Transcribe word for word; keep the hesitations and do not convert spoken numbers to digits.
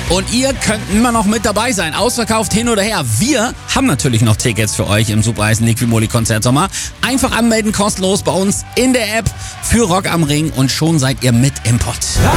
Und ihr könnt immer noch mit dabei sein. Ausverkauft hin oder her. Wir haben natürlich noch Tickets für euch im super heißen Liquimoli Konzertsommer. Einfach anmelden, kostenlos bei uns in der App für Rock am Ring und schon seid ihr mit im Pott.